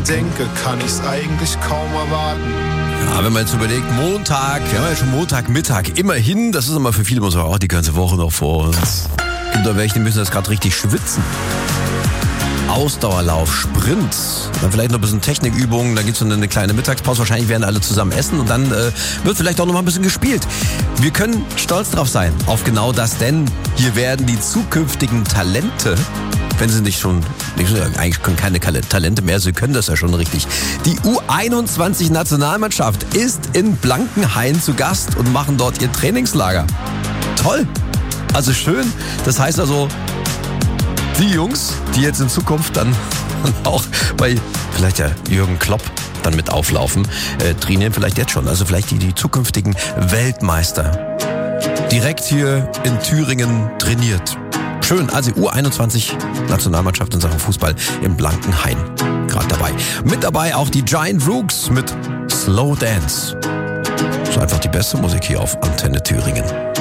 denke, kann ich's eigentlich kaum erwarten. Ja, wenn man jetzt überlegt, Montag, wir haben ja schon Montagmittag, immerhin, das ist immer für viele immer so, oh, die ganze Woche noch vor uns. Gibt doch welche, die müssen das gerade richtig schwitzen. Ausdauerlauf, Sprint, dann vielleicht noch ein bisschen Technikübungen, dann gibt's noch eine kleine Mittagspause, wahrscheinlich werden alle zusammen essen und dann wird vielleicht auch noch mal ein bisschen gespielt. Wir können stolz drauf sein, auf genau das, denn hier werden die zukünftigen Talente, wenn sie eigentlich können keine Talente mehr, sie können das ja schon richtig. Die U21-Nationalmannschaft ist in Blankenhain zu Gast und machen dort ihr Trainingslager. Toll, also schön, das heißt also, die Jungs, die jetzt in Zukunft dann auch bei vielleicht ja Jürgen Klopp dann mit auflaufen, trainieren vielleicht jetzt schon. Also vielleicht die zukünftigen Weltmeister. Direkt hier in Thüringen trainiert. Schön, also U21-Nationalmannschaft in Sachen Fußball im Blankenhain. Gerade dabei. Mit dabei auch die Giant Rooks mit Slow Dance. Das ist einfach die beste Musik hier auf Antenne Thüringen.